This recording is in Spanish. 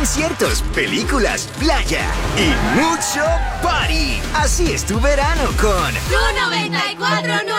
conciertos, películas, playa y mucho party. Así es tu verano con Tu 94.9.